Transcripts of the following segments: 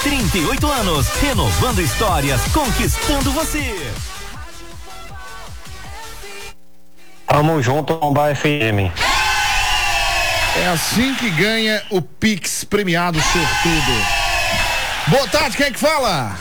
38 anos, renovando histórias, conquistando você. Tamo junto, Pombal FM. É assim que ganha o Pix premiado sortudo. Boa tarde, quem é que fala?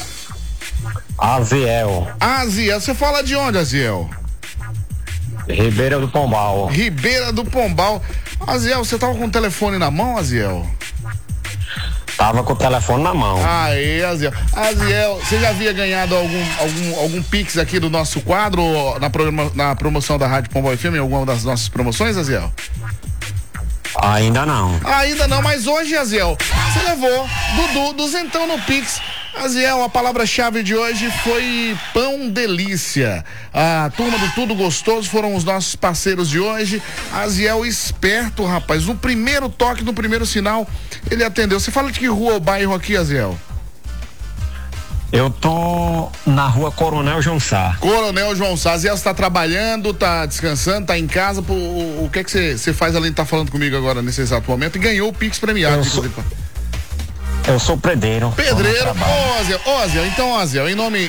Aziel. Aziel, você fala de onde, Aziel? Ribeira do Pombal. Ribeira do Pombal. Aziel, você tava com o telefone na mão, Aziel? Tava com o telefone na mão. Aê, Aziel. Aziel, você já havia ganhado algum Pix aqui do nosso quadro na promoção da Rádio Pombal FM, em alguma das nossas promoções, Aziel? Ainda não. Ainda não, mas hoje, Aziel, você levou Dudu, duzentão no Pix. Aziel, a palavra-chave de hoje foi pão delícia. A turma do Tudo Gostoso foram os nossos parceiros de hoje. Aziel esperto, rapaz. No primeiro toque, no primeiro sinal, ele atendeu. Você fala de que rua ou bairro aqui, Aziel? Eu tô na rua Coronel João Sá. Coronel João Sá. Aziel, você tá trabalhando, tá descansando, tá em casa. O que é que você faz além de estar falando comigo agora nesse exato momento? E ganhou o Pix premiado. Eu sou pedreiro. Pedreiro, Aziel, então, Aziel, em nome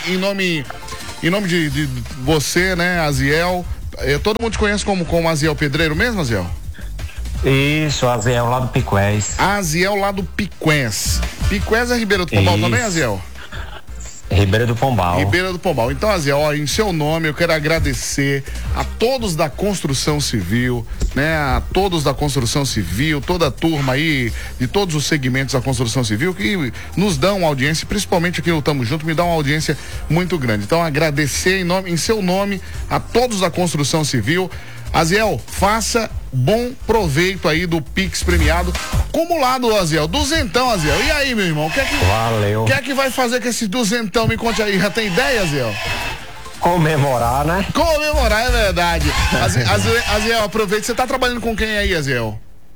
de você, né, Aziel, todo mundo te conhece como Aziel Pedreiro mesmo, Aziel? Isso, Aziel lá do Piqués. Aziel lá do Piqués. Piqués é Ribeira do Pombal também, Aziel? Ribeira do Pombal. Ribeira do Pombal. Então, Aziel, ó, em seu nome eu quero agradecer a todos da construção civil, né? A todos da construção civil, toda a turma aí, de todos os segmentos da construção civil que nos dão audiência, principalmente aqui no Tamo Junto, me dá uma audiência muito grande. Então, agradecer em seu nome a todos da construção civil. Aziel, faça bom proveito aí do Pix premiado acumulado, Aziel, duzentão, Aziel. E aí, meu irmão, Valeu. O que é que vai fazer com esse duzentão? Me conte aí, já tem ideia, Aziel? Comemorar, né? Comemorar, é verdade. Aziel, aproveita, você tá trabalhando com quem aí, Aziel?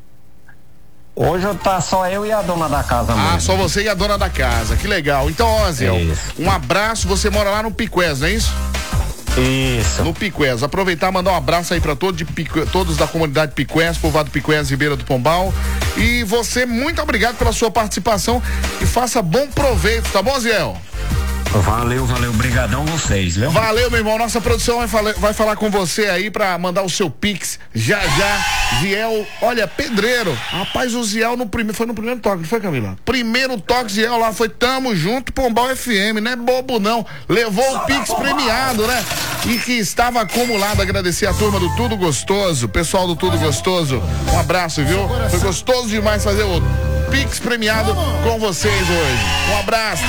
Hoje tá só eu e a dona da casa mesmo. Ah, só você e a dona da casa, que legal. Então, ó, Aziel, um abraço, você mora lá no Piqués, não é isso? Isso. No Piqués. Aproveitar e mandar um abraço aí pra todos da comunidade Piqués, povoado Piqués, Ribeira do Pombal. E você, muito obrigado pela sua participação e faça bom proveito, tá bom, Ziel? Valeu, brigadão vocês, viu? Valeu, meu irmão, nossa produção vai falar com você aí pra mandar o seu Pix já. Ziel, olha, pedreiro, rapaz, o Ziel foi no primeiro toque, não foi, Camila? Primeiro toque, Ziel lá foi tamo junto, Pombal FM, não é bobo não, levou o Pix premiado, né? E que estava acumulado. Agradecer a turma do Tudo Gostoso, pessoal do Tudo Gostoso, um abraço, viu? Foi gostoso demais fazer o Pix premiado com vocês hoje, um abraço.